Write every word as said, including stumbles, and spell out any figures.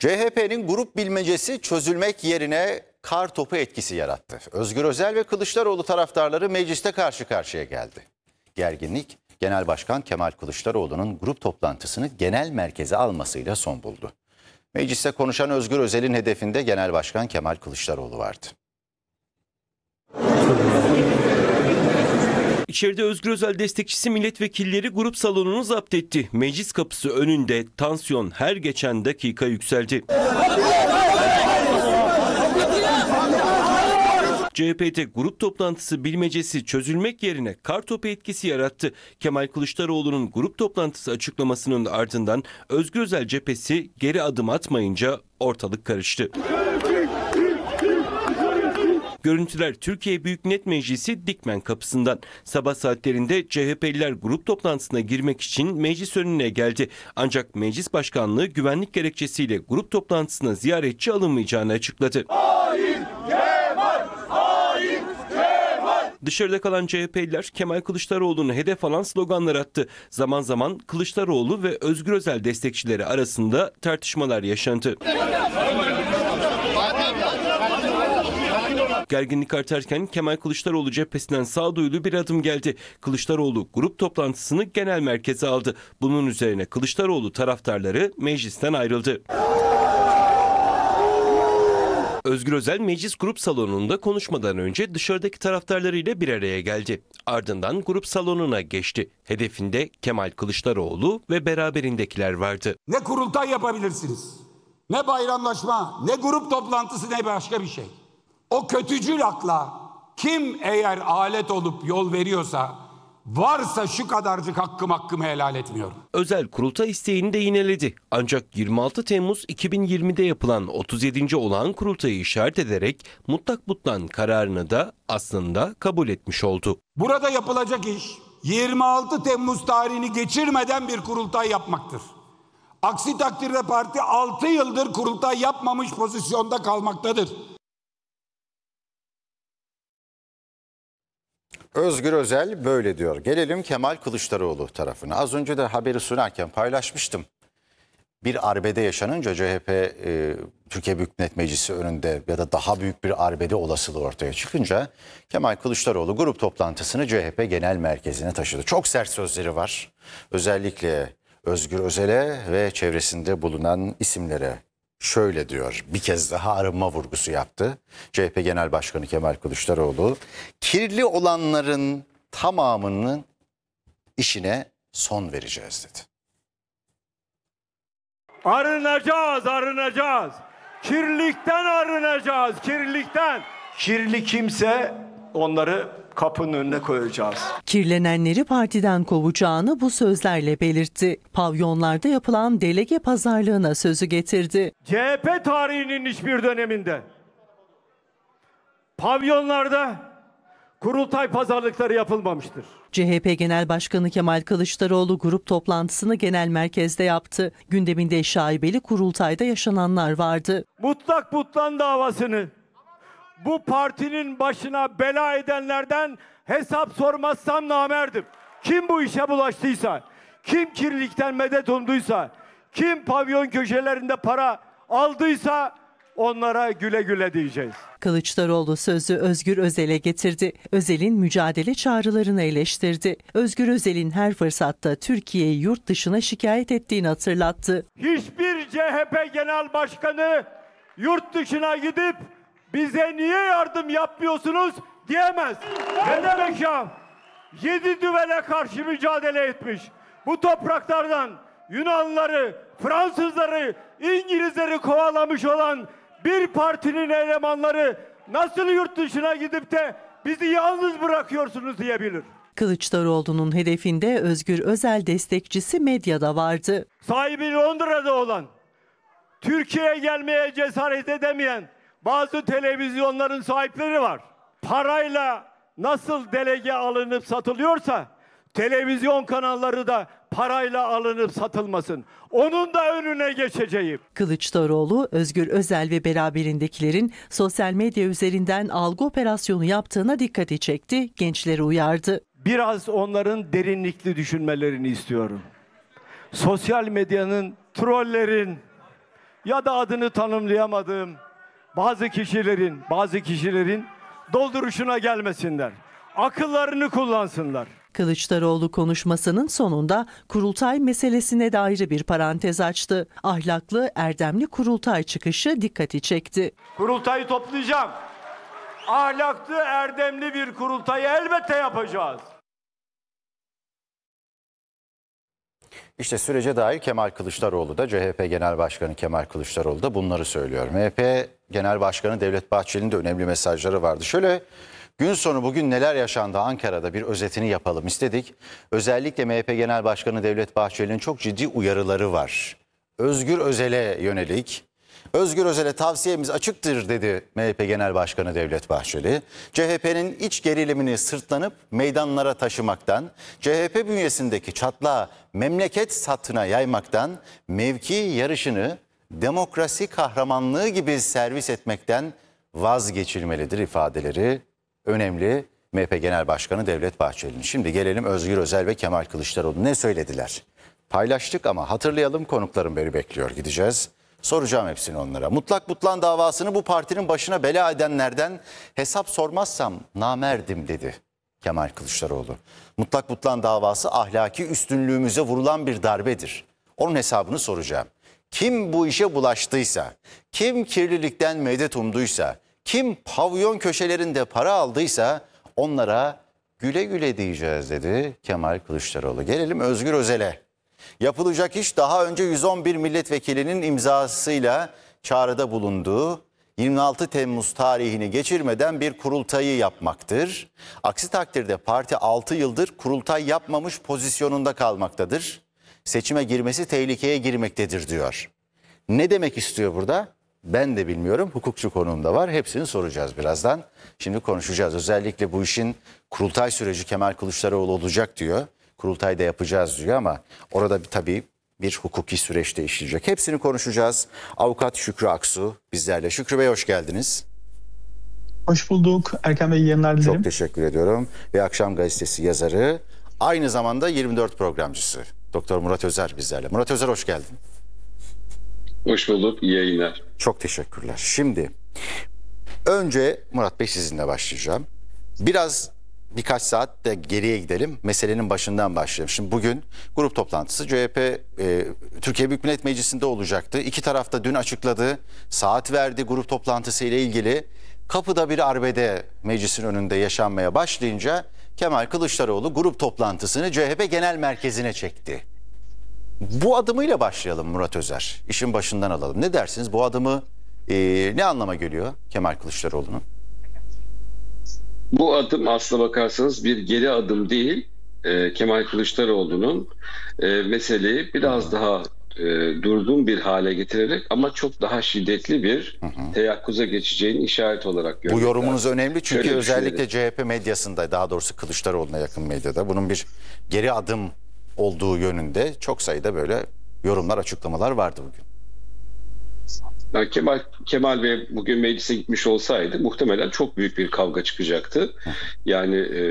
C H P'nin grup bilmecesi çözülmek yerine kar topu etkisi yarattı. Özgür Özel ve Kılıçdaroğlu taraftarları mecliste karşı karşıya geldi. Gerginlik, Genel Başkan Kemal Kılıçdaroğlu'nun grup toplantısını genel merkeze almasıyla son buldu. Mecliste konuşan Özgür Özel'in hedefinde Genel Başkan Kemal Kılıçdaroğlu vardı. İçeride Özgür Özel destekçisi milletvekilleri grup salonunu zapt etti. Meclis kapısı önünde tansiyon her geçen dakika yükseldi. C H P'de grup toplantısı bilmecesi çözülmek yerine kartopu etkisi yarattı. Kemal Kılıçdaroğlu'nun grup toplantısı açıklamasının ardından Özgür Özel cephesi geri adım atmayınca ortalık karıştı. Görüntüler Türkiye Büyük Millet Meclisi Dikmen kapısından. Sabah saatlerinde C H P'liler grup toplantısına girmek için meclis önüne geldi. Ancak meclis başkanlığı güvenlik gerekçesiyle grup toplantısına ziyaretçi alınmayacağını açıkladı. Hain Kemal! Hain Kemal! Dışarıda kalan C H P'liler Kemal Kılıçdaroğlu'nu hedef alan sloganlar attı. Zaman zaman Kılıçdaroğlu ve Özgür Özel destekçileri arasında tartışmalar yaşandı. Gerginlik artarken Kemal Kılıçdaroğlu cephesinden sağduyulu bir adım geldi. Kılıçdaroğlu grup toplantısını genel merkeze aldı. Bunun üzerine Kılıçdaroğlu taraftarları meclisten ayrıldı. Özgür Özel meclis grup salonunda konuşmadan önce dışarıdaki taraftarlarıyla bir araya geldi. Ardından grup salonuna geçti. Hedefinde Kemal Kılıçdaroğlu ve beraberindekiler vardı. Ne kurultay yapabilirsiniz, ne bayramlaşma, ne grup toplantısı, ne başka bir şey. O kötücül akla kim eğer alet olup yol veriyorsa, varsa şu kadarcık hakkım hakkımı helal etmiyorum. Özel kurultay isteğini de yineledi. Ancak yirmi altı Temmuz iki bin yirmide yapılan otuz yedinci olağan kurultayı işaret ederek mutlak butlan kararını da aslında kabul etmiş oldu. Burada yapılacak iş yirmi altı Temmuz tarihini geçirmeden bir kurultay yapmaktır. Aksi takdirde parti altı yıldır kurultay yapmamış pozisyonda kalmaktadır. Özgür Özel böyle diyor. Gelelim Kemal Kılıçdaroğlu tarafına. Az önce de haberi sunarken paylaşmıştım. Bir arbede yaşanınca C H P e, Türkiye Büyük Millet Meclisi önünde ya da daha büyük bir arbede olasılığı ortaya çıkınca Kemal Kılıçdaroğlu grup toplantısını C H P Genel Merkezi'ne taşıdı. Çok sert sözleri var. Özellikle Özgür Özel'e ve çevresinde bulunan isimlere. Şöyle diyor, bir kez daha arınma vurgusu yaptı. C H P Genel Başkanı Kemal Kılıçdaroğlu, kirli olanların tamamının işine son vereceğiz dedi. Arınacağız, arınacağız. Kirlilikten arınacağız, kirlilikten. Kirli kimse onları kapının önüne koyacağız. Kirlenenleri partiden kovacağını bu sözlerle belirtti. Pavyonlarda yapılan delege pazarlığına sözü getirdi. C H P tarihinin hiçbir döneminde pavyonlarda kurultay pazarlıkları yapılmamıştır. C H P Genel Başkanı Kemal Kılıçdaroğlu grup toplantısını genel merkezde yaptı. Gündeminde şaibeli kurultayda yaşananlar vardı. Mutlak butlan davasını bu partinin başına bela edenlerden hesap sormazsam namerdim. Kim bu işe bulaştıysa, kim kirlilikten medet umduysa, kim pavyon köşelerinde para aldıysa onlara güle güle diyeceğiz. Kılıçdaroğlu sözü Özgür Özel'e getirdi. Özel'in mücadele çağrılarını eleştirdi. Özgür Özel'in her fırsatta Türkiye'yi yurt dışına şikayet ettiğini hatırlattı. Hiçbir C H P Genel Başkanı yurt dışına gidip bize niye yardım yapmıyorsunuz diyemez. Ne demek ya? Yedi düvele karşı mücadele etmiş. Bu topraklardan Yunanlıları, Fransızları, İngilizleri kovalamış olan bir partinin elemanları nasıl yurt dışına gidip de bizi yalnız bırakıyorsunuz diyebilir. Kılıçdaroğlu'nun hedefinde Özgür Özel destekçisi medyada vardı. Sahibi Londra'da olan, Türkiye'ye gelmeye cesaret edemeyen bazı televizyonların sahipleri var. Parayla nasıl delege alınıp satılıyorsa televizyon kanalları da parayla alınıp satılmasın. Onun da önüne geçeceğim. Kılıçdaroğlu, Özgür Özel ve beraberindekilerin sosyal medya üzerinden algı operasyonu yaptığına dikkati çekti, gençleri uyardı. Biraz onların derinlikli düşünmelerini istiyorum. Sosyal medyanın, trollerin, ya da adını tanımlayamadığım bazı kişilerin, bazı kişilerin dolduruşuna gelmesinler. Akıllarını kullansınlar. Kılıçdaroğlu konuşmasının sonunda kurultay meselesine de ayrı bir parantez açtı. Ahlaklı, erdemli kurultay çıkışı dikkati çekti. Kurultayı toplayacağım. Ahlaklı, erdemli bir kurultayı elbette yapacağız. İşte sürece dair Kemal Kılıçdaroğlu da, C H P Genel Başkanı Kemal Kılıçdaroğlu da bunları söylüyor. M H P Genel Başkanı Devlet Bahçeli'nin de önemli mesajları vardı. Şöyle gün sonu bugün neler yaşandı Ankara'da bir özetini yapalım istedik. Özellikle M H P Genel Başkanı Devlet Bahçeli'nin çok ciddi uyarıları var. Özgür Özel'e yönelik. Özgür Özel'e tavsiyemiz açıktır dedi M H P Genel Başkanı Devlet Bahçeli. C H P'nin iç gerilimini sırtlanıp meydanlara taşımaktan, C H P bünyesindeki çatlağı memleket sattına yaymaktan, mevki yarışını demokrasi kahramanlığı gibi servis etmekten vazgeçilmelidir ifadeleri önemli M H P Genel Başkanı Devlet Bahçeli'nin. Şimdi gelelim Özgür Özel ve Kemal Kılıçdaroğlu ne söylediler? Paylaştık ama hatırlayalım, konuklarım beni bekliyor, gideceğiz. Soracağım hepsini onlara. Mutlak Butlan davasını bu partinin başına bela edenlerden hesap sormazsam namerdim dedi Kemal Kılıçdaroğlu. Mutlak Butlan davası ahlaki üstünlüğümüze vurulan bir darbedir. Onun hesabını soracağım. Kim bu işe bulaştıysa, kim kirlilikten medet umduysa, kim pavyon köşelerinde para aldıysa onlara güle güle diyeceğiz dedi Kemal Kılıçdaroğlu. Gelelim Özgür Özel'e. Yapılacak iş daha önce yüz on bir milletvekilinin imzasıyla çağrıda bulunduğu yirmi altı Temmuz tarihini geçirmeden bir kurultayı yapmaktır. Aksi takdirde parti altı yıldır kurultay yapmamış pozisyonunda kalmaktadır. Seçime girmesi tehlikeye girmektedir diyor. Ne demek istiyor burada? Ben de bilmiyorum. Hukukçu konuğum da var. Hepsini soracağız birazdan. Şimdi konuşacağız. Özellikle bu işin kurultay süreci Kemal Kılıçdaroğlu olacak diyor. Kurultayda yapacağız diyor ama orada bir, tabii bir hukuki süreçte işleyecek. Hepsini konuşacağız. Avukat Şükrü Aksu bizlerle. Şükrü Bey hoş geldiniz. Hoş bulduk. Erkan Bey, iyi yayınlar dilerim. Çok teşekkür ediyorum. Ve Akşam Gazetesi yazarı, aynı zamanda yirmi dört programcısı Doktor Murat Özer bizlerle. Murat Özer hoş geldin. Hoş bulduk. İyi yayınlar. Çok teşekkürler. Şimdi önce Murat Bey sizinle başlayacağım. Biraz birkaç saat de geriye gidelim. Meselenin başından başlayalım. Şimdi bugün grup toplantısı C H P e, Türkiye Büyük Millet Meclisi'nde olacaktı. İki taraf da dün açıkladı. Saat verdi grup toplantısı ile ilgili. Kapıda bir arbede meclisin önünde yaşanmaya başlayınca Kemal Kılıçdaroğlu grup toplantısını C H P Genel Merkezi'ne çekti. Bu adımıyla başlayalım Murat Özer. İşin başından alalım. Ne dersiniz? Bu adımı e, ne anlama geliyor Kemal Kılıçdaroğlu'nun? Bu adım aslına bakarsanız bir geri adım değil, e, Kemal Kılıçdaroğlu'nun e, meseleyi biraz daha e, durgun bir hale getirerek ama çok daha şiddetli bir teyakkuza geçeceğini işaret olarak görmek Bu yorumunuz lazım. önemli çünkü Şöyle özellikle düşünelim. C H P medyasında, daha doğrusu Kılıçdaroğlu'na yakın medyada bunun bir geri adım olduğu yönünde çok sayıda böyle yorumlar, açıklamalar vardı bugün. Yani Kemal, Kemal Bey bugün meclise gitmiş olsaydı muhtemelen çok büyük bir kavga çıkacaktı. Yani e,